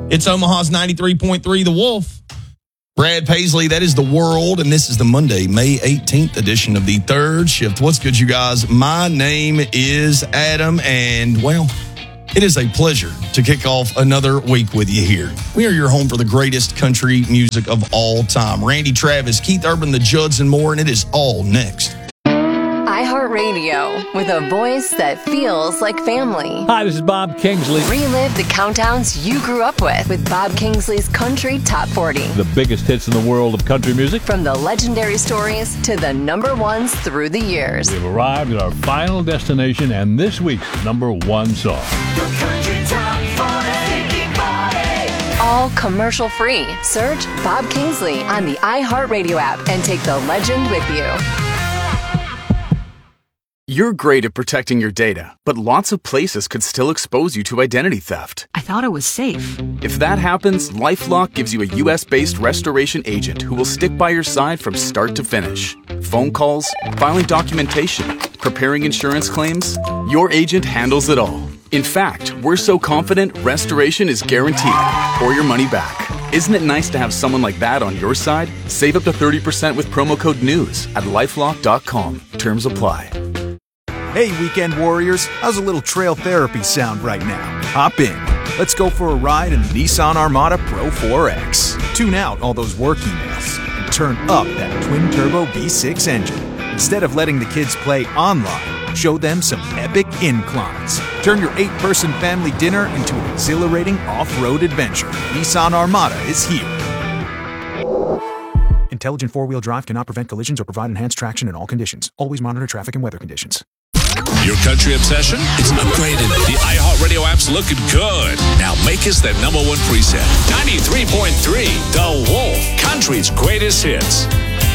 It's Omaha's 93.3 The Wolf. Brad Paisley, that is The World, and this is the Monday, May 18th edition of the Third Shift. What's good, you guys? My name is Adam, and, well, it is a pleasure to kick off another week with you here. We are your home for the greatest country music of all time. Randy Travis, Keith Urban, the Judds, and more, and it is all next. iHeartRadio, with a voice that feels like family. Hi, this is Bob Kingsley. Relive the countdowns you grew up with Bob Kingsley's Country Top 40. The biggest hits in the world of country music. From the legendary stories to the number ones through the years. We've arrived at our final destination and this week's number one song. Your Country Top 40. All commercial free. Search Bob Kingsley on the iHeartRadio app and take the legend with you. You're great at protecting your data, but lots of places could still expose you to identity theft. I thought it was safe. If that happens, LifeLock gives you a U.S.-based restoration agent who will stick by your side from start to finish. Phone calls, filing documentation, preparing insurance claims, your agent handles it all. In fact, we're so confident restoration is guaranteed or your money back. Isn't it nice to have someone like that on your side? Save up to 30% with promo code NEWS at LifeLock.com. Terms apply. Hey, weekend warriors, how's a little trail therapy sound right now? Hop in. Let's go for a ride in the Nissan Armada Pro 4X. Tune out all those work emails and turn up that twin-turbo V6 engine. Instead of letting the kids play online, show them some epic inclines. Turn your 8-person family dinner into an exhilarating off-road adventure. Nissan Armada is here. Intelligent four-wheel drive cannot prevent collisions or provide enhanced traction in all conditions. Always monitor traffic and weather conditions. Your country obsession? It's upgraded. The iHeartRadio app's looking good. Now make us that number one preset. 93.3 The Wolf, country's greatest hits.